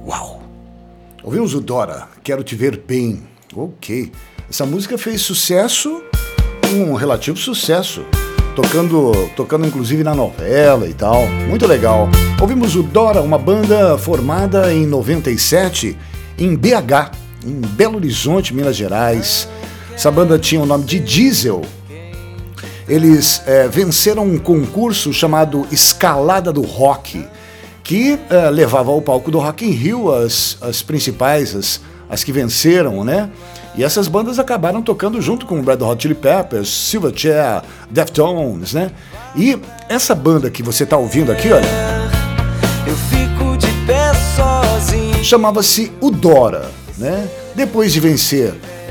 Uau! Ouvimos o Dora, Quero Te Ver Bem. Ok. Essa música fez sucesso, um relativo sucesso. Tocando inclusive na novela e tal. Muito legal. Ouvimos o Dora, uma banda formada em 97 em BH, em Belo Horizonte, Minas Gerais. Essa banda tinha o nome de Diesel. Eles venceram um concurso chamado Escalada do Rock, que levava ao palco do Rock in Rio as principais, as que venceram, né? E essas bandas acabaram tocando junto com o Red Hot Chili Peppers, Silverchair, Deftones, né? E essa banda que você tá ouvindo aqui, olha, eu fico de pé sozinho. Chamava-se o Dora, né? Depois de vencer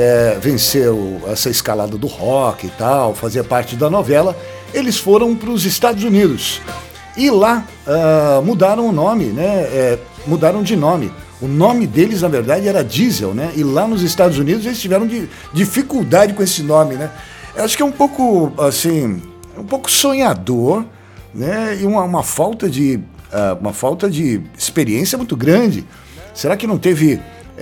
essa escalada do rock e tal, fazia parte da novela, eles foram para os Estados Unidos. E lá mudaram o nome, né? Mudaram de nome. O nome deles, na verdade, era Diesel, né? E lá nos Estados Unidos eles tiveram dificuldade com esse nome, né? Eu acho que é um pouco, assim, um pouco sonhador, né? E uma falta de experiência muito grande. Será que não teve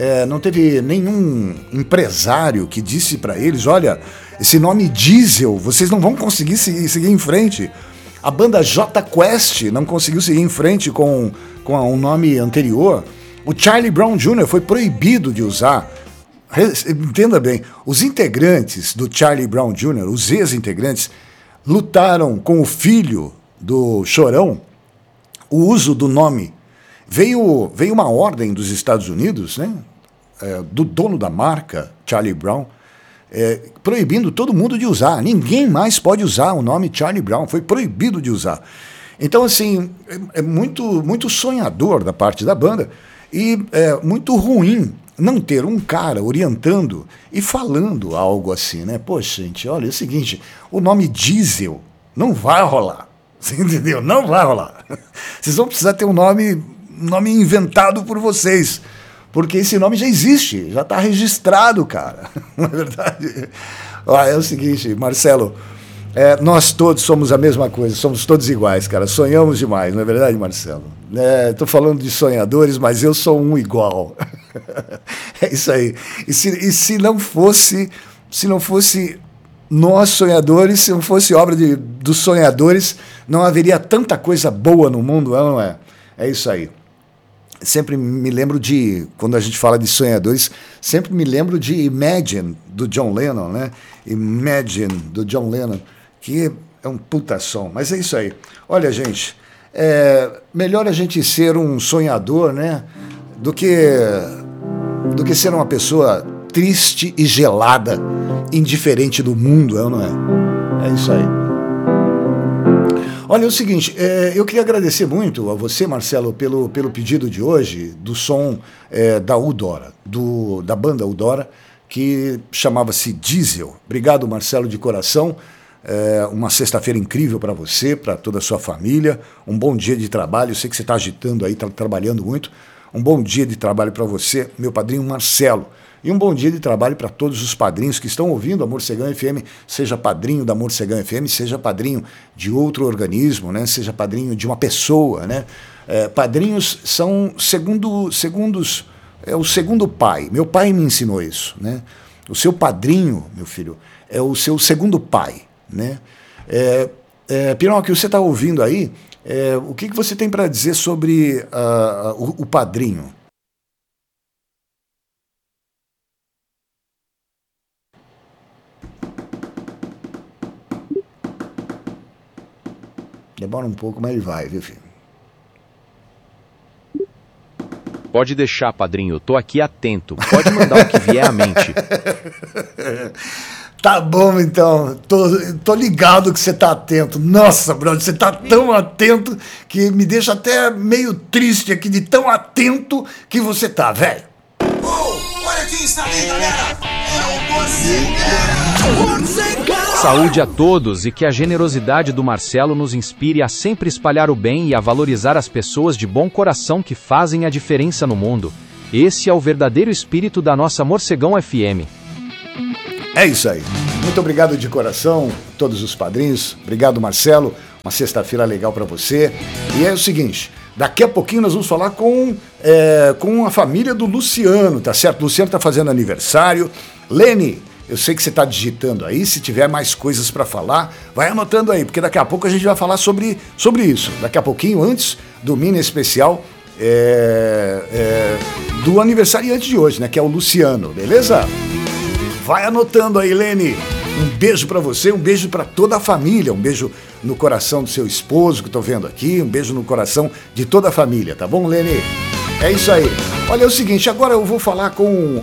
nenhum empresário que disse para eles, olha, esse nome Diesel, vocês não vão conseguir seguir em frente? A banda J Quest não conseguiu seguir em frente com um nome anterior. O Charlie Brown Jr. foi proibido de usar. Entenda bem, os integrantes do Charlie Brown Jr., os ex-integrantes, lutaram com o filho do Chorão o uso do nome. Veio uma ordem dos Estados Unidos, né, do dono da marca, Charlie Brown, proibindo todo mundo de usar. Ninguém mais pode usar o nome Charlie Brown, foi proibido de usar. Então, assim, é muito, muito sonhador da parte da banda e é muito ruim não ter um cara orientando e falando algo assim, né? Poxa, gente, olha, é o seguinte, o nome Diesel não vai rolar, você entendeu? Não vai rolar. Vocês vão precisar ter um nome inventado por vocês, porque esse nome já existe, já está registrado, cara. Não é verdade? É o seguinte, Marcelo, nós todos somos a mesma coisa, somos todos iguais, cara, sonhamos demais, não é verdade, Marcelo? Estou falando de sonhadores, mas eu sou um igual. É isso aí. E se não fosse nós sonhadores, se não fosse obra dos sonhadores, não haveria tanta coisa boa no mundo, não é? É isso aí. Sempre me lembro quando a gente fala de sonhadores, sempre me lembro de Imagine, do John Lennon, né? Imagine, do John Lennon, que é um puta som, mas é isso aí. Olha, gente, melhor a gente ser um sonhador, né? Do que ser uma pessoa triste e gelada, indiferente do mundo, não é? É isso aí. Olha, é o seguinte, eu queria agradecer muito a você, Marcelo, pelo pedido de hoje do som da Udora, da banda Udora, que chamava-se Diesel. Obrigado, Marcelo, de coração. Uma sexta-feira incrível para você, para toda a sua família. Um bom dia de trabalho. Eu sei que você está agitando aí, está trabalhando muito. Um bom dia de trabalho para você, meu padrinho Marcelo. E um bom dia de trabalho para todos os padrinhos que estão ouvindo a Morcegão FM, seja padrinho da Morcegão FM, seja padrinho de outro organismo, né? Seja padrinho de uma pessoa, né? Padrinhos são o segundo pai. Meu pai me ensinou isso, né? O seu padrinho, meu filho, é o seu segundo pai, né? Pinóquio, você está ouvindo aí? O que você tem para dizer sobre o padrinho? Demora um pouco, mas ele vai, viu, filho? Pode deixar, padrinho, tô aqui atento. Pode mandar o que vier à mente. Tá bom, então. Tô ligado que você tá atento. Nossa, brother, você tá tão atento que me deixa até meio triste aqui de tão atento que você tá, velho. Olha quem está aí, galera! É o Morcegão! Saúde a todos e que a generosidade do Marcelo nos inspire a sempre espalhar o bem e a valorizar as pessoas de bom coração que fazem a diferença no mundo. Esse é o verdadeiro espírito da nossa Morcegão FM. É isso aí. Muito obrigado de coração, todos os padrinhos. Obrigado, Marcelo. Uma sexta-feira legal para você. E é o seguinte, Daqui a pouquinho nós vamos falar com a família do Luciano, tá certo? O Luciano tá fazendo aniversário. Lene, eu sei que você tá digitando aí, se tiver mais coisas para falar, vai anotando aí, porque daqui a pouco a gente vai falar sobre isso. Daqui a pouquinho, antes do mini especial do aniversariante de hoje, né? Que é o Luciano, beleza? Vai anotando aí, Lene. Um beijo pra você, um beijo pra toda a família, um beijo no coração do seu esposo, que eu tô vendo aqui, um beijo no coração de toda a família, tá bom, Lene? É isso aí. Olha, é o seguinte, agora eu vou falar com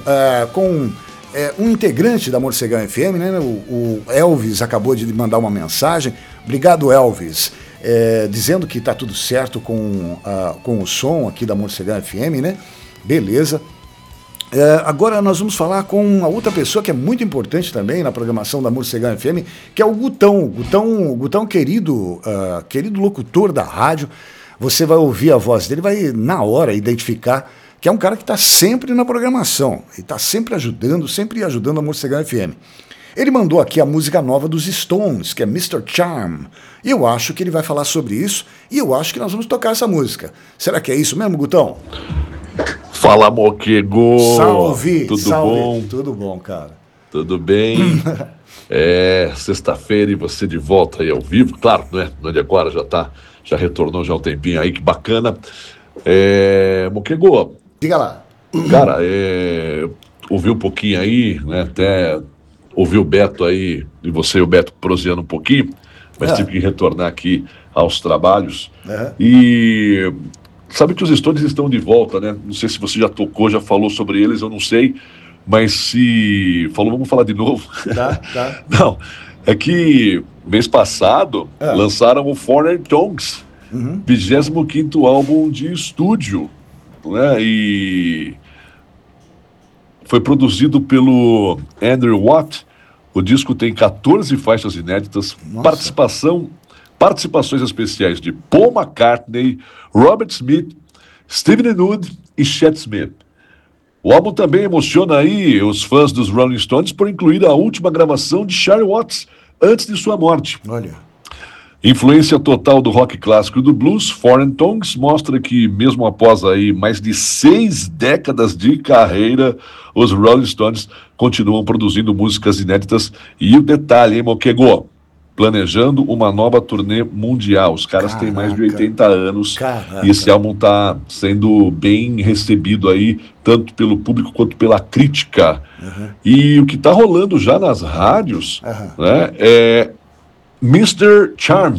um integrante da Morcegão FM, né? O Elvis acabou de mandar uma mensagem. Obrigado, Elvis. Dizendo que tá tudo certo com o som aqui da Morcegão FM, né? Beleza. Agora nós vamos falar com a outra pessoa que é muito importante também na programação da Morcegão FM, que é o Gutão. Gutão querido locutor da rádio. Você vai ouvir a voz dele, vai na hora identificar que é um cara que está sempre na programação e está sempre ajudando a Morcegão FM. Ele mandou aqui a música nova dos Stones, que é Mr. Charm. E eu acho que ele vai falar sobre isso e eu acho que nós vamos tocar essa música. Será que é isso mesmo, Gutão? Fala, Moquego! Salve! Tudo salve. bom? Tudo bom, cara. Tudo bem? Sexta-feira e você de volta aí ao vivo, claro, né? No de agora já retornou já há um tempinho aí, que bacana. Moquego, Diga lá. cara, ouvi um pouquinho aí, né? Até ouvi o Beto aí, e você e o Beto proseando um pouquinho, mas tive que retornar aqui aos trabalhos. E sabe que os Stones estão de volta, né? Não sei se você já tocou, já falou sobre eles, eu não sei, mas se falou, vamos falar de novo. Tá. Não, é que mês passado lançaram o Foreign Tongues, 25º álbum de estúdio, né? E foi produzido pelo Andrew Watt. O disco tem 14 faixas inéditas, participações especiais de Paul McCartney, Robert Smith, Stevie Ray Vaughan e Chet Smith. O álbum também emociona aí os fãs dos Rolling Stones por incluir a última gravação de Charlie Watts antes de sua morte. Olha. Influência total do rock clássico e do blues, Foreign Tongues mostra que mesmo após aí mais de 6 décadas de carreira, os Rolling Stones continuam produzindo músicas inéditas. E o detalhe, hein, Moquego? Planejando uma nova turnê mundial. Os caras têm mais de 80 anos. E esse álbum está sendo bem recebido aí, tanto pelo público quanto pela crítica. E o que está rolando já nas rádios, né, é Mr. Charm.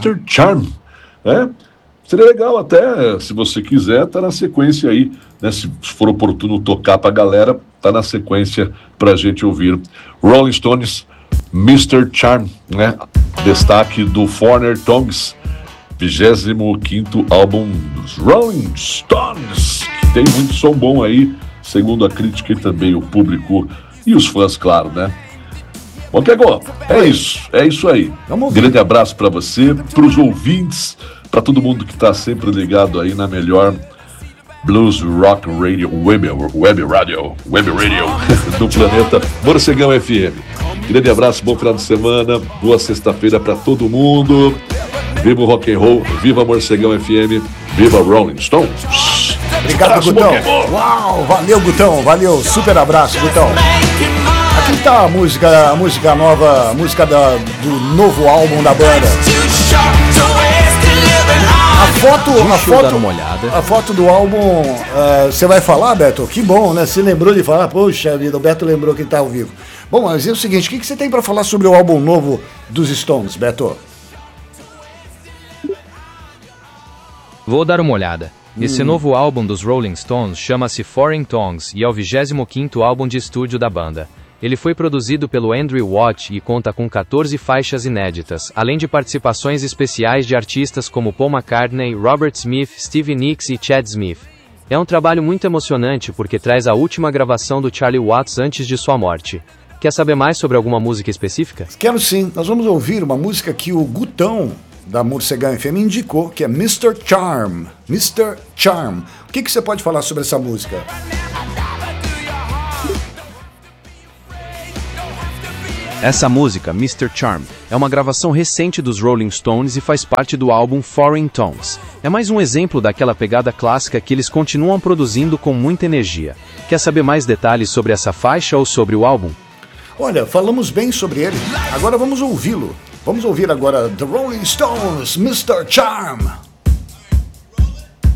Seria legal até, se você quiser, tá na sequência aí, né? Se for oportuno tocar pra galera, tá na sequência pra gente ouvir. Rolling Stones, Mr. Charm, né? Destaque do Foreign Tongues, 25º álbum dos Rolling Stones, que tem muito som bom aí, segundo a crítica e também o público e os fãs, claro, né? Moquego, é isso aí. Grande abraço para você, para os ouvintes, para todo mundo que está sempre ligado aí na melhor Blues Rock Radio, Web Radio do planeta, Morcegão FM. Grande abraço, bom final de semana, boa sexta-feira para todo mundo. Viva o rock and roll, viva Morcegão FM, viva Rolling Stones. Obrigado, Gutão. Uau, valeu, Gutão, valeu, super abraço, Gutão. Aqui tá a música nova, a música do novo álbum da banda. A foto do álbum, você vai falar, Beto? Que bom, né? Você lembrou de falar? Poxa vida, o Beto lembrou que tá ao vivo. Bom, mas é o seguinte, o que você tem pra falar sobre o álbum novo dos Stones, Beto? Vou dar uma olhada. Esse novo álbum dos Rolling Stones chama-se Foreign Tongues e é o 25º álbum de estúdio da banda. Ele foi produzido pelo Andrew Watt e conta com 14 faixas inéditas, além de participações especiais de artistas como Paul McCartney, Robert Smith, Stevie Nicks e Chad Smith. É um trabalho muito emocionante porque traz a última gravação do Charlie Watts antes de sua morte. Quer saber mais sobre alguma música específica? Quero sim. Nós vamos ouvir uma música que o Gutão da Morcegão FM indicou, que é Mr. Charm. Mr. Charm. O que você pode falar sobre essa música? Essa música, Mr. Charm, É uma gravação recente dos Rolling Stones e faz parte do álbum Foreign Tones. É mais um exemplo daquela pegada clássica que eles continuam produzindo com muita energia. Quer saber mais detalhes sobre essa faixa ou sobre o álbum? Olha, falamos bem sobre ele. Agora vamos ouvi-lo. Vamos ouvir agora The Rolling Stones, Mr. Charm.